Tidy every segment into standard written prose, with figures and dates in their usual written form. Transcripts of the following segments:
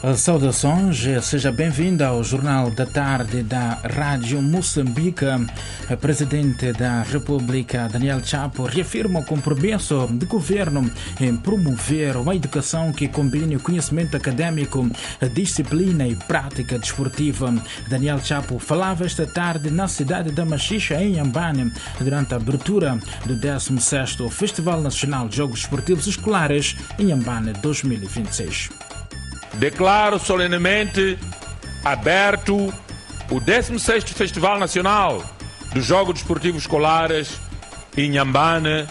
Saudações, seja bem-vindo ao Jornal da Tarde da Rádio Moçambique. O Presidente da República, Daniel Chapo, reafirma o compromisso do governo em promover uma educação que combine o conhecimento académico, a disciplina e prática desportiva. Daniel Chapo falava esta tarde na cidade da Machixe, em Inhambane, durante a abertura do 16º Festival Nacional de Jogos Esportivos Escolares Inhambane 2026. Declaro solenemente aberto o 16º Festival Nacional dos Jogos Desportivos Escolares Inhambane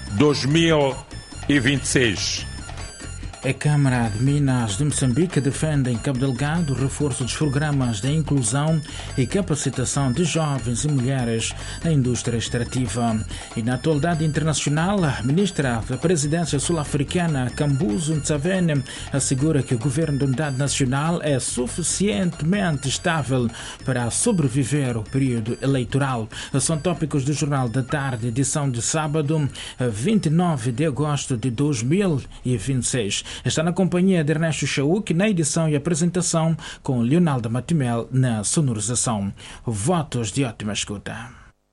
2026. A Câmara de Minas de Moçambique defende em Cabo Delgado o reforço dos programas de inclusão e capacitação de jovens e mulheres na indústria extrativa. E na atualidade internacional, a ministra da Presidência sul-africana, Kambuzu Ntshavheni, assegura que o governo da unidade nacional é suficientemente estável para sobreviver ao período eleitoral. São tópicos do Jornal da Tarde, edição de sábado, 29 de agosto de 2026. Está na companhia de Ernesto Chauk na edição e apresentação, com Leonardo Matimel na sonorização. Votos de ótima escuta.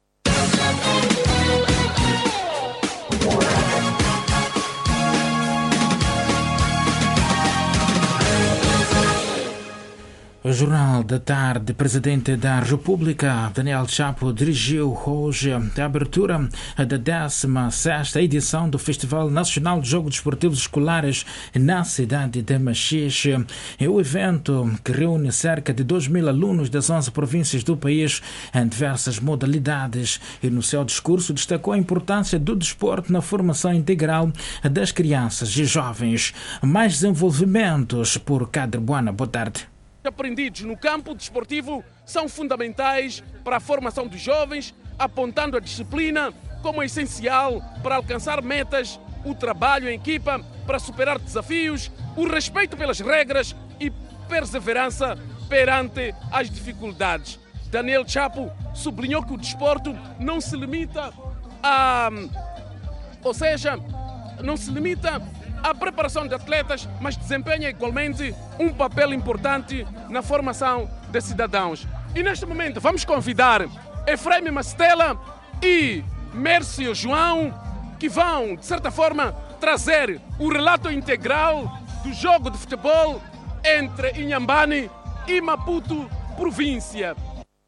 O Jornal da Tarde, Presidente da República, Daniel Chapo, dirigiu hoje a abertura da 16ª edição do Festival Nacional de Jogos Desportivos Escolares na cidade de Machixe. É o evento que reúne cerca de 2.000 alunos das 11 províncias do país em diversas modalidades e no seu discurso destacou a importância do desporto na formação integral das crianças e jovens. Mais desenvolvimentos por Cadre Buana. Boa tarde. Aprendidos no campo desportivo são fundamentais para a formação dos jovens, apontando a disciplina como essencial para alcançar metas, o trabalho em equipa para superar desafios, o respeito pelas regras e perseverança perante as dificuldades. Daniel Chapo sublinhou que o desporto não se limita à preparação de atletas, mas desempenha igualmente um papel importante na formação de cidadãos. E neste momento vamos convidar Efraim Mastela e Mércio João, que vão, de certa forma, trazer o relato integral do jogo de futebol entre Inhambane e Maputo, província.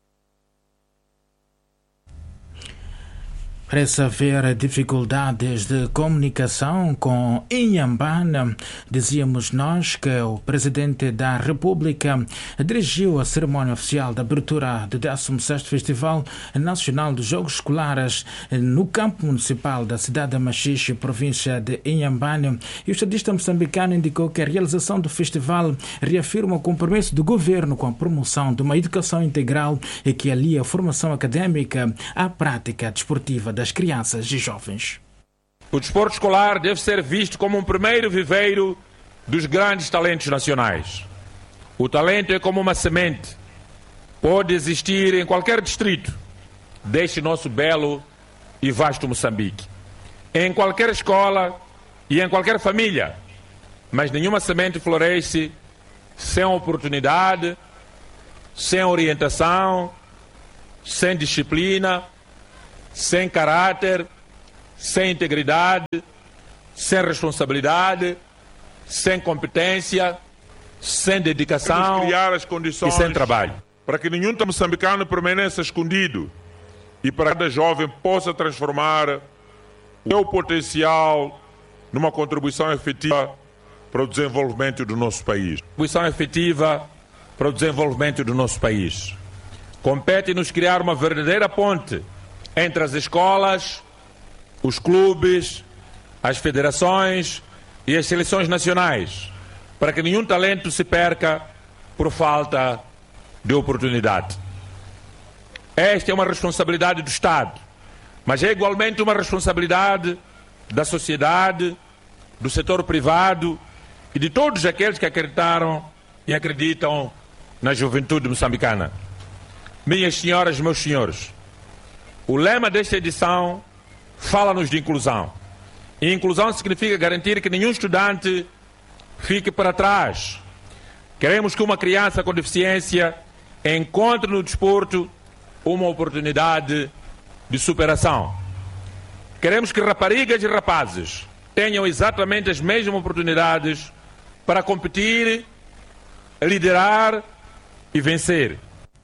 Parece haver dificuldades de comunicação com Inhambane. Dizíamos nós que o Presidente da República dirigiu a cerimónia oficial de abertura do 16º Festival Nacional dos Jogos Escolares no campo municipal da cidade de Machixe, província de Inhambane. E o estadista moçambicano indicou que a realização do festival reafirma o compromisso do governo com a promoção de uma educação integral e que alia a formação académica à prática desportiva das crianças e jovens. O desporto escolar deve ser visto como um primeiro viveiro dos grandes talentos nacionais. O talento é como uma semente. Pode existir em qualquer distrito deste nosso belo e vasto Moçambique. Em qualquer escola e em qualquer família. Mas nenhuma semente floresce sem oportunidade, sem orientação, sem disciplina, sem caráter, sem integridade, sem responsabilidade, sem competência, sem dedicação criar as condições e sem trabalho. Para que nenhum moçambicano permaneça escondido e para que cada jovem possa transformar o seu potencial numa contribuição efetiva para o desenvolvimento do nosso país. Contribuição efetiva para o desenvolvimento do nosso país. Compete-nos criar uma verdadeira ponte entre as escolas, os clubes, as federações e as seleções nacionais, para que nenhum talento se perca por falta de oportunidade. Esta é uma responsabilidade do Estado, mas é igualmente uma responsabilidade da sociedade, do setor privado e de todos aqueles que acreditaram e acreditam na juventude moçambicana. Minhas senhoras e meus senhores, o lema desta edição fala-nos de inclusão. E inclusão significa garantir que nenhum estudante fique para trás, Queremos que uma criança com deficiência encontre no desporto uma oportunidade de superação. Queremos que raparigas e rapazes tenham exatamente as mesmas oportunidades para competir, liderar e vencer.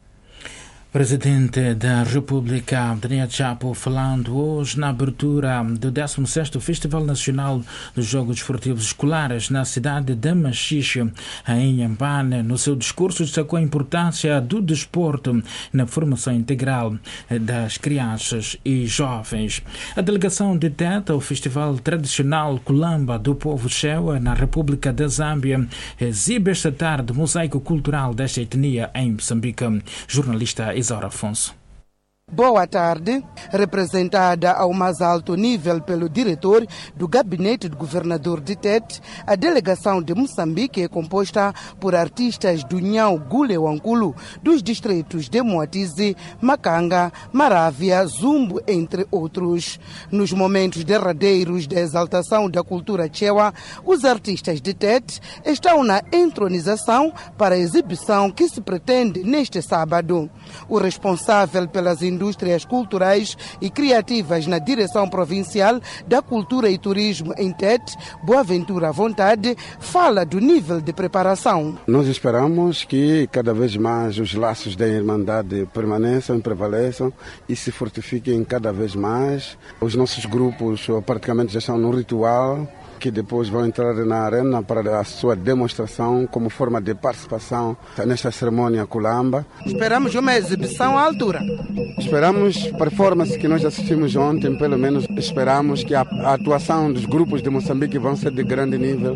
Presidente da República, Daniel Chapo, falando hoje na abertura do 16º Festival Nacional dos Jogos Desportivos Escolares na cidade de Machixe, em Inhambane. No seu discurso destacou a importância do desporto na formação integral das crianças e jovens. A delegação de Teta, o Festival Tradicional Kulamba do Povo Chewa, na República da Zâmbia, exibe esta tarde o mosaico cultural desta etnia em Moçambique. Jornalista Isaura Afonso. Boa tarde. Representada ao mais alto nível pelo diretor do gabinete do governador de Tete, a delegação de Moçambique é composta por artistas do Nhau Gule Wankulu, dos distritos de Moatize, Macanga, Marávia, Zumbo, entre outros. Nos momentos derradeiros da exaltação da cultura chewa, os artistas de Tete estão na entronização para a exibição que se pretende neste sábado. O responsável pelas indústrias culturais e criativas na direção provincial da cultura e turismo em Tete, Boaventura Vontade, fala do nível de preparação. Nós esperamos que cada vez mais os laços da Irmandade permaneçam e prevaleçam e se fortifiquem cada vez mais. Os nossos grupos praticamente já estão no ritual, que depois vão entrar na arena para a sua demonstração como forma de participação nesta cerimônia Kulamba. Esperamos uma exibição à altura. Esperamos performance que nós assistimos ontem, pelo menos esperamos que a atuação dos grupos de Moçambique vão ser de grande nível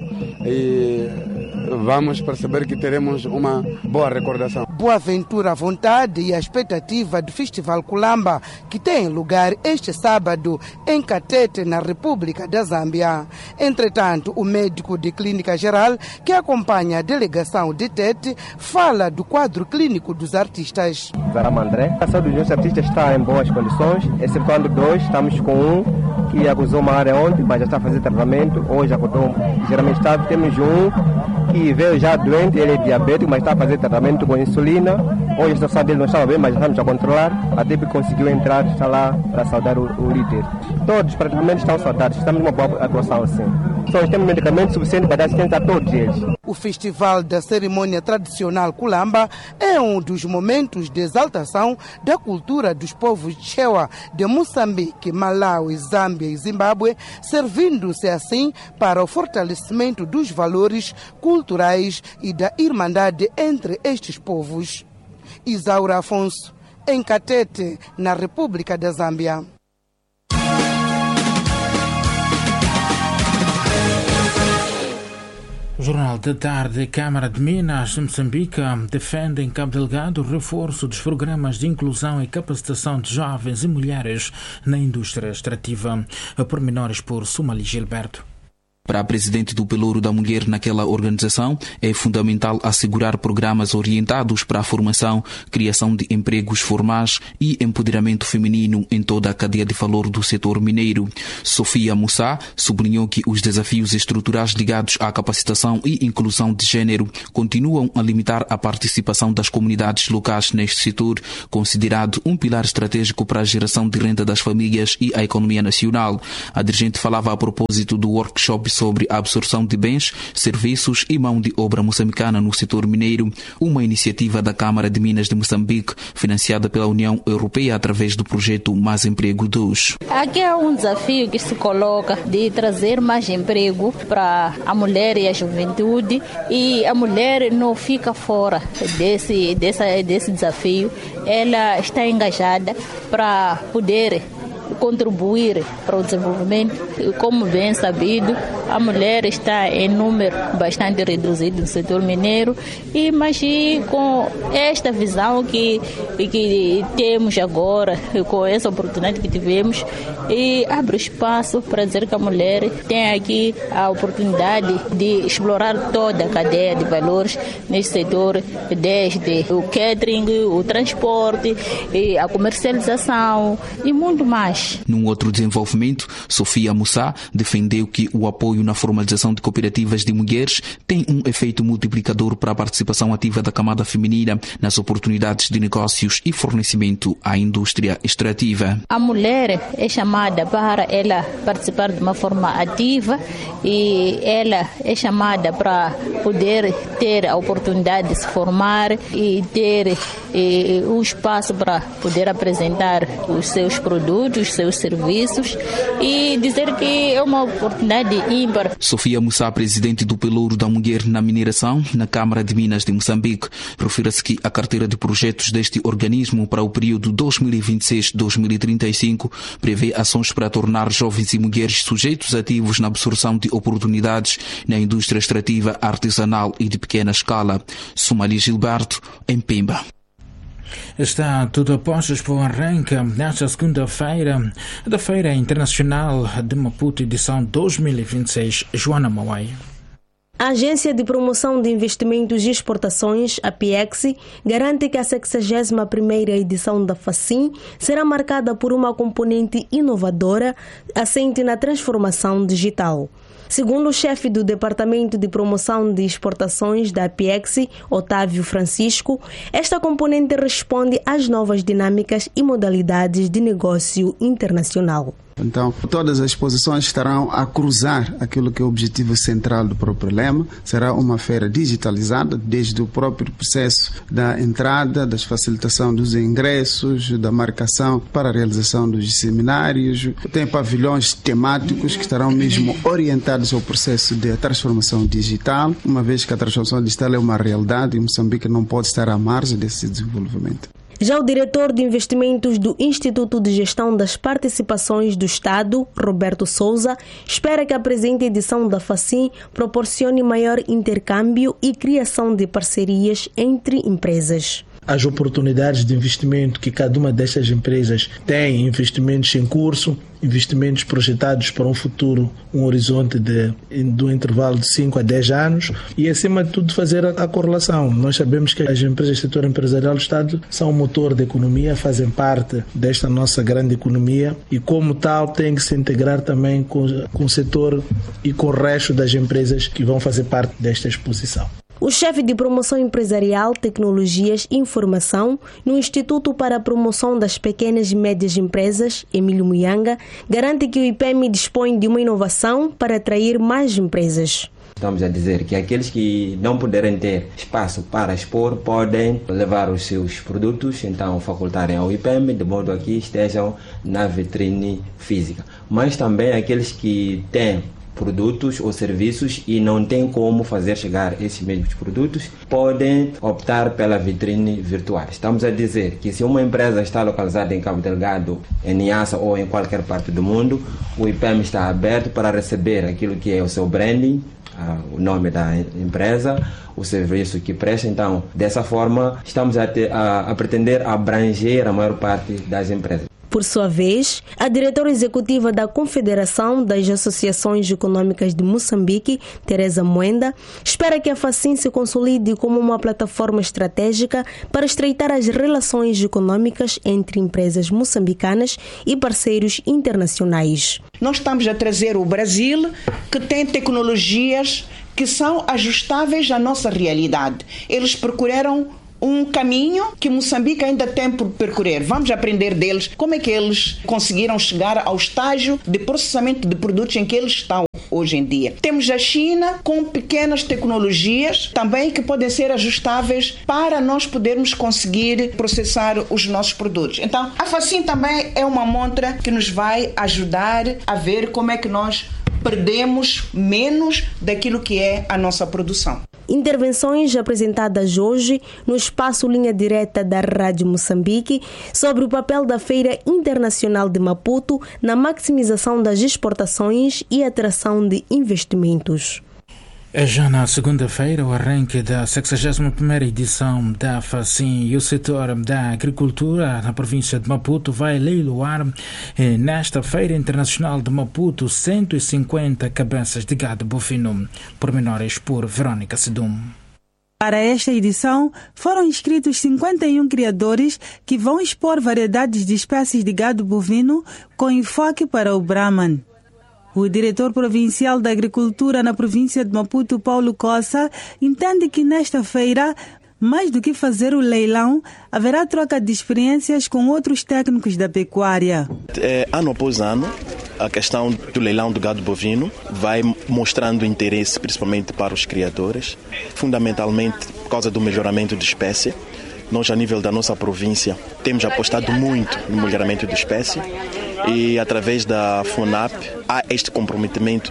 e vamos perceber que teremos uma boa recordação. Boaventura Vontade e a expectativa do Festival Kulamba, que tem lugar este sábado em Katete, na República da Zâmbia. Entretanto, o médico de clínica geral, que acompanha a delegação de Tete, fala do quadro clínico dos artistas. Zarama André, a saúde dos nossos artistas está em boas condições, excetuando dois, estamos com um que acusou uma área ontem, mas já está a fazer tratamento, hoje acordou geralmente estável. Temos um que veio já doente, ele é diabético, mas está a fazer tratamento com insulina. Hoje a situação dele não estava bem, mas já estamos a controlar, até que conseguiu entrar, está lá para saudar o líder. Todos praticamente estão saudados, estamos numa boa atuação assim. Só temos medicamentos suficientes para dar assistência a todos eles. O festival da cerimônia tradicional Kulamba é um dos momentos de exaltação da cultura dos povos Chewa de Moçambique, Malawi, Zâmbia e Zimbábue, servindo-se assim para o fortalecimento dos valores culturais e da irmandade entre estes povos. Isaura Afonso, em Katete, na República da Zâmbia. Jornal da Tarde. Câmara de Minas de Moçambique defende em Cabo Delgado o reforço dos programas de inclusão e capacitação de jovens e mulheres na indústria extrativa. Pormenores por Sumali Gilberto. Para a presidente do Pelouro da Mulher naquela organização, é fundamental assegurar programas orientados para a formação, criação de empregos formais e empoderamento feminino em toda a cadeia de valor do setor mineiro. Sofia Moussa sublinhou que os desafios estruturais ligados à capacitação e inclusão de género continuam a limitar a participação das comunidades locais neste setor, considerado um pilar estratégico para a geração de renda das famílias e a economia nacional. A dirigente falava a propósito do workshop sobre a absorção de bens, serviços e mão de obra moçambicana no setor mineiro, uma iniciativa da Câmara de Minas de Moçambique, financiada pela União Europeia através do projeto Mais Emprego 2. Aqui é um desafio que se coloca de trazer mais emprego para a mulher e a juventude, e a mulher não fica fora desse desafio. Ela está engajada para poder contribuir para o desenvolvimento. Como bem sabido, a mulher está em número bastante reduzido no setor mineiro, mas com esta visão que temos agora, com essa oportunidade que tivemos, e abre espaço para dizer que a mulher tem aqui a oportunidade de explorar toda a cadeia de valores neste setor, desde o catering, o transporte, a comercialização e muito mais. Num outro desenvolvimento, Sofia Moussa defendeu que o apoio apoio na formalização de cooperativas de mulheres tem um efeito multiplicador para a participação ativa da camada feminina nas oportunidades de negócios e fornecimento à indústria extrativa. A mulher é chamada para ela participar de uma forma ativa e ela é chamada para poder ter a oportunidade de se formar e ter um espaço para poder apresentar os seus produtos, os seus serviços e dizer que é uma oportunidade ímpar. Sofia Moussa, presidente do Pelouro da Mulher na Mineração, na Câmara de Minas de Moçambique, refere-se que a carteira de projetos deste organismo para o período 2026-2035 prevê ações para tornar jovens e mulheres sujeitos ativos na absorção de oportunidades na indústria extrativa, artesanal e de pequena escala. Sumali Gilberto, em Pemba. Está tudo a postos para o arranque nesta segunda-feira da Feira Internacional de Maputo, edição 2026. Joana Mauai. A Agência de Promoção de Investimentos e Exportações, a PIEX, garante que a 61ª edição da FACIM será marcada por uma componente inovadora assente na transformação digital. Segundo o chefe do Departamento de Promoção de Exportações da PIEX, Otávio Francisco, esta componente responde às novas dinâmicas e modalidades de negócio internacional. Então, todas as exposições estarão a cruzar aquilo que é o objetivo central do próprio lema. Será uma feira digitalizada, desde o próprio processo da entrada, da facilitação dos ingressos, da marcação para a realização dos seminários. Tem pavilhões temáticos que estarão mesmo orientados ao processo de transformação digital, uma vez que a transformação digital é uma realidade e Moçambique não pode estar à margem desse desenvolvimento. Já o diretor de investimentos do Instituto de Gestão das Participações do Estado, Roberto Souza, espera que a presente edição da FACIM proporcione maior intercâmbio e criação de parcerias entre empresas. As oportunidades de investimento que cada uma destas empresas tem, investimentos em curso, investimentos projetados para um futuro, um horizonte do intervalo de 5 a 10 anos e, acima de tudo, fazer a correlação. Nós sabemos que as empresas do setor empresarial do Estado são o motor da economia, fazem parte desta nossa grande economia e, como tal, têm que se integrar também com o setor e com o resto das empresas que vão fazer parte desta exposição. O chefe de Promoção Empresarial, Tecnologias e Informação no Instituto para a Promoção das Pequenas e Médias Empresas, Emílio Muyanga, garante que o IPEM dispõe de uma inovação para atrair mais empresas. Estamos a dizer que aqueles que não puderem ter espaço para expor podem levar os seus produtos, então facultarem ao IPEM, de modo a que estejam na vitrine física. Mas também aqueles que têm produtos ou serviços e não tem como fazer chegar esses mesmos produtos, podem optar pela vitrine virtual. Estamos a dizer que se uma empresa está localizada em Cabo Delgado, em Niassa ou em qualquer parte do mundo, o IPEM está aberto para receber aquilo que é o seu branding, o nome da empresa, o serviço que presta. Então, dessa forma, estamos a pretender abranger a maior parte das empresas. Por sua vez, a diretora executiva da Confederação das Associações Econômicas de Moçambique, Teresa Moenda, espera que a FACIM se consolide como uma plataforma estratégica para estreitar as relações econômicas entre empresas moçambicanas e parceiros internacionais. Nós estamos a trazer o Brasil, que tem tecnologias que são ajustáveis à nossa realidade. Eles procuraram um caminho que Moçambique ainda tem por percorrer. Vamos aprender deles como é que eles conseguiram chegar ao estágio de processamento de produtos em que eles estão hoje em dia. Temos a China com pequenas tecnologias também que podem ser ajustáveis para nós podermos conseguir processar os nossos produtos. Então, a FACIM também é uma montra que nos vai ajudar a ver como é que nós perdemos menos daquilo que é a nossa produção. Intervenções apresentadas hoje no espaço Linha Direta da Rádio Moçambique sobre o papel da Feira Internacional de Maputo na maximização das exportações e atração de investimentos. É já na segunda-feira o arranque da 61ª edição da FACIM e o setor da agricultura na província de Maputo vai leiloar nesta Feira Internacional de Maputo 150 cabeças de gado bovino. Pormenores por Verônica Sedum. Para esta edição, foram inscritos 51 criadores que vão expor variedades de espécies de gado bovino com enfoque para o Brahman. O diretor provincial da Agricultura na província de Maputo, Paulo Coça, entende que nesta feira, mais do que fazer o leilão, haverá troca de experiências com outros técnicos da pecuária. Ano após ano, a questão do leilão do gado bovino vai mostrando interesse principalmente para os criadores, fundamentalmente por causa do melhoramento de espécie. Nós, a nível da nossa província, temos apostado muito no melhoramento de espécie e, através da FUNAP, há este comprometimento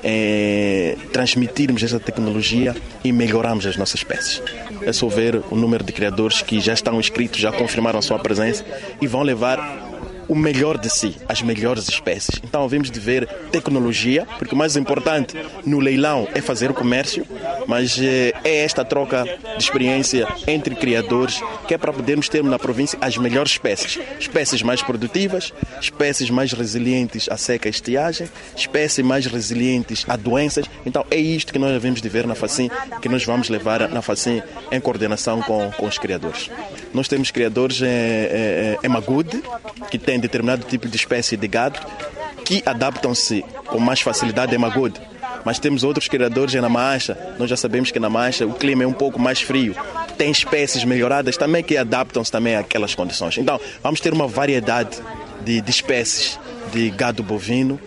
transmitirmos esta tecnologia e melhorarmos as nossas espécies. É só ver o número de criadores que já estão inscritos, já confirmaram a sua presença e vão levar o melhor de si, as melhores espécies. Então, havemos de ver tecnologia, porque o mais importante no leilão é fazer o comércio, mas é esta troca de experiência entre criadores que é para podermos ter na província as melhores espécies. Espécies mais produtivas, espécies mais resilientes à seca e estiagem, espécies mais resilientes a doenças. Então, é isto que nós devemos de ver na FACIM, que nós vamos levar na FACIM em coordenação com os criadores. Nós temos criadores em Magude, que têm determinado tipo de espécie de gado, que adaptam-se com mais facilidade em Magude. Mas temos outros criadores na Mancha. Nós já sabemos que na Mancha o clima é um pouco mais frio. Tem espécies melhoradas também que adaptam-se também àquelas condições. Então, vamos ter uma variedade de espécies de gado bovino,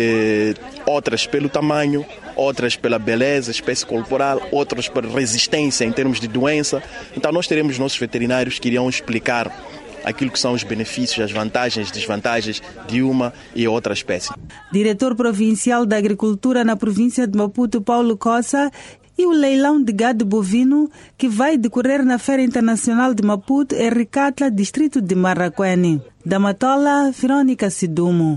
outras pelo tamanho, outras pela beleza, espécie corporal, outras por resistência em termos de doença. Então nós teremos nossos veterinários que irão explicar aquilo que são os benefícios, as vantagens e desvantagens de uma e outra espécie. Diretor provincial da Agricultura na província de Maputo, Paulo Coça, e o leilão de gado bovino que vai decorrer na Feira Internacional de Maputo, em Ricatla, distrito de Marraquene. Da Matola, Verônica Sidumo.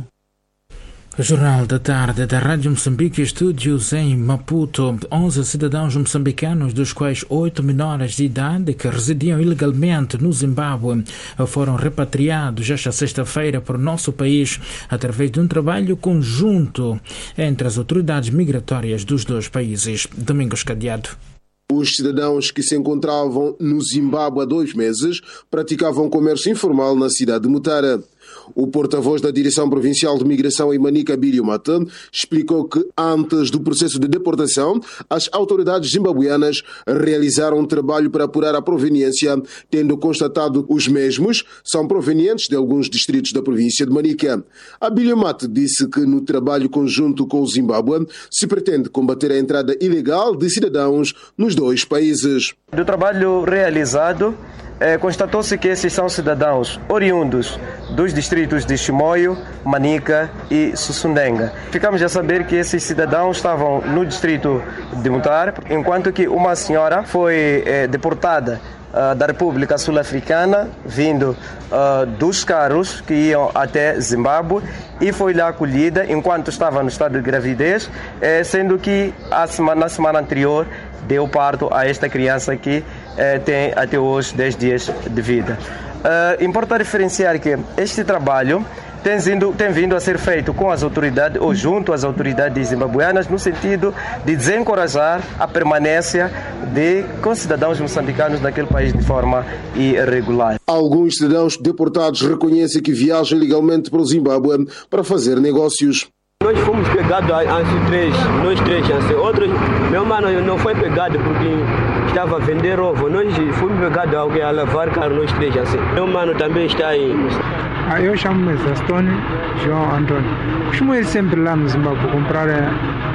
O Jornal da Tarde da Rádio Moçambique, estúdios em Maputo. 11 cidadãos moçambicanos, dos quais 8 menores de idade que residiam ilegalmente no Zimbábue, foram repatriados esta sexta-feira para o nosso país através de um trabalho conjunto entre as autoridades migratórias dos dois países. Domingos Cadeado. Os cidadãos que se encontravam no Zimbábue há 2 meses praticavam comércio informal na cidade de Mutara. O porta-voz da Direção Provincial de Migração em Manica, Bílio Mata, explicou que antes do processo de deportação, as autoridades zimbabuianas realizaram um trabalho para apurar a proveniência, tendo constatado que os mesmos são provenientes de alguns distritos da província de Manica. A Bílio Mata disse que no trabalho conjunto com o Zimbábue se pretende combater a entrada ilegal de cidadãos nos dois países. Do trabalho realizado, constatou-se que esses são cidadãos oriundos dos distritos de Chimoio, Manica e Sussundenga. Ficamos a saber que esses cidadãos estavam no distrito de Mutar, enquanto que uma senhora foi deportada da República Sul-Africana, vindo dos carros que iam até Zimbábue, e foi lá acolhida enquanto estava no estado de gravidez, sendo que na semana anterior deu parto a esta criança que tem até hoje 10 dias de vida. Importa referenciar que este trabalho tem vindo a ser feito com as autoridades ou junto às autoridades zimbabuianas no sentido de desencorajar a permanência de concidadãos moçambicanos naquele país de forma irregular. Alguns cidadãos deportados reconhecem que viajam ilegalmente para o Zimbábue para fazer negócios. Nós fomos pegados nós três. Outros, meu mano não foi pegado porque estava a vender ovo. Nós fomos pegados a lavar carro, nós três. Meu mano também está aí. Eu chamo-me Zastone João Antônio. Costumo ir sempre lá no Zimbábue comprar